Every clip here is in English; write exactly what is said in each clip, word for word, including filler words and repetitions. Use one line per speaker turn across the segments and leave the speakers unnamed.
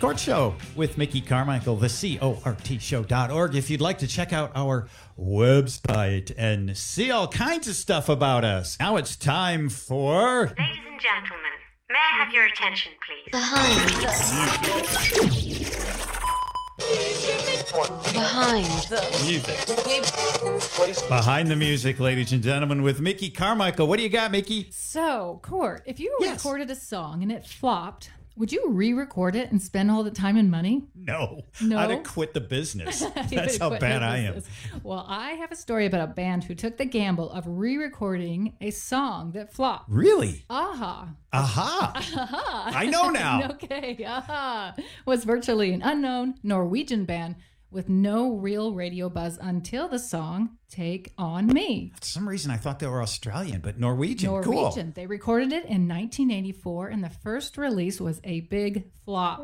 Court Show with Mickey Carmichael, the C O R T show dot org. If you'd like to check out our website and see all kinds of stuff about us. Now it's time for...
Ladies and gentlemen, may I have your attention, please?
Behind. Behind the
music. Behind the music, ladies and gentlemen, with Mickey Carmichael. What do you got, Mickey?
So, Court, if you
Yes.
recorded a song and it flopped, would you re-record it and spend all the time and money?
No.
No?
I'd have quit the business.
You
That's
would
how
quit
bad
the
I am.
business. Well, I have a story about a band who took the gamble of re-recording a song that flopped.
Really?
Aha.
Aha.
Aha.
I know now.
Okay. Aha. Was virtually an unknown Norwegian band with no real radio buzz until the song Take On Me.
For some reason, I thought they were Australian, but Norwegian.
Norwegian.
Cool.
They recorded it in nineteen eighty-four, and the first release was a big flop.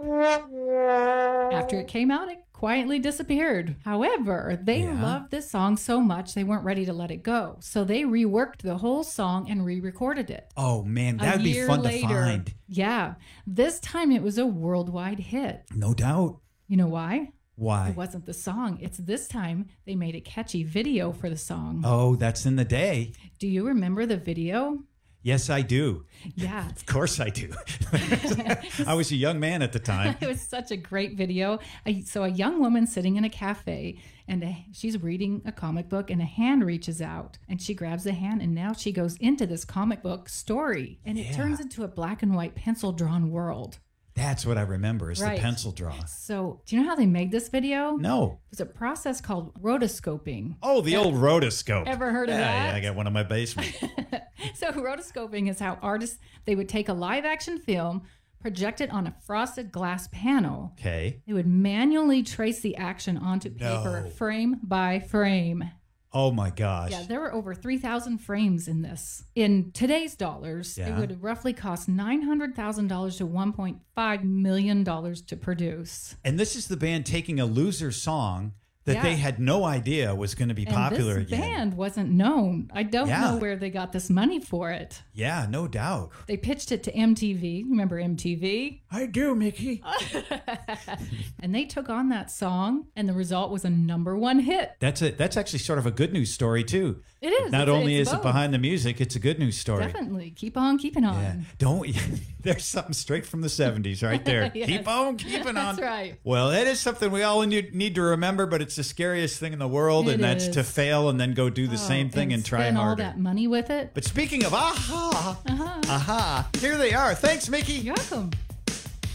After it came out, it quietly disappeared. However, they
Yeah.
loved this song so much they weren't ready to let it go. So they reworked the whole song and re-recorded it.
Oh, man,
A
that'd be
year
fun
later,
to find.
Yeah. This time it was a worldwide hit.
No doubt.
You know why?
Why?
It wasn't the song. It's this time they made a catchy video for the song.
Oh, that's in the day.
Do you remember the video?
Yes, I do.
Yeah.
Of course I do. I was a young man at the time.
It was such a great video. A- So a young woman sitting in a cafe and a, she's reading a comic book and a hand reaches out and she grabs the hand and now she goes into this comic book story and it
Yeah.
turns into a black and white pencil drawn world.
That's what I remember is
Right.
the pencil draw.
So do you know how they made this video?
No.
It was a process called rotoscoping.
Oh, the old rotoscope.
Ever heard of
yeah,
that?
Yeah, I got one in my basement.
So rotoscoping is how artists, they would take a live action film, project it on a frosted glass panel.
Okay.
They would manually trace the action onto paper
No.
frame by frame.
Oh, my gosh.
Yeah, there were over three thousand frames in this. In today's dollars, it
Yeah.
would roughly cost nine hundred thousand dollars to one point five million dollars to produce.
And this is the band taking a loser song that
Yeah.
they had no idea was going to be
And
popular
this
again.
band wasn't known. I don't
Yeah.
know where they got this money for it.
Yeah, no doubt.
They pitched it to M T V. Remember M T V?
I do, Mickey.
And they took on that song, and the result was a number one hit.
That's it. That's actually sort of a good news story too.
It is.
Not
It's-
only
it's
is it
both.
behind the music, it's a good news story.
Definitely. Keep on keeping on.
Yeah. Don't. There's something straight from the seventies right there.
Yes.
Keep on keeping on.
That's right.
Well, that is something we all need, need to remember, but it's the scariest thing in the world,
It
and that's
is.
to fail and then go do the
Oh,
same thing and, try
spend
harder.
all that money with it.
But speaking of aha,
Uh-huh.
aha, here they are. Thanks, Mickey.
You're welcome.